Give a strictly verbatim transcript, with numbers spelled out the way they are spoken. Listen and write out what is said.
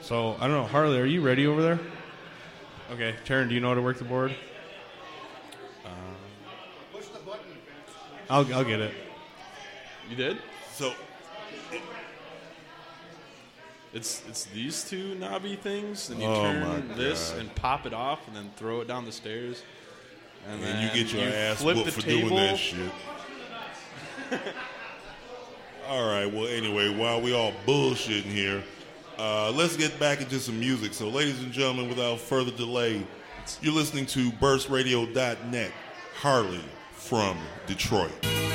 So, I don't know. Harley, are you ready over there? Okay. Taryn, do you know how to work the board? Um, Push the button. I'll, I'll get it. You did? So, it's it's these two knobby things, and you Oh, turn my this God. and pop it off, and then throw it down the stairs. And, and then you get your you ass flip whooped the for table. doing that shit. All right, well, anyway, while we all bullshitting here, uh, let's get back into some music. So, ladies and gentlemen, without further delay, you're listening to burst radio dot net, Harley from Detroit.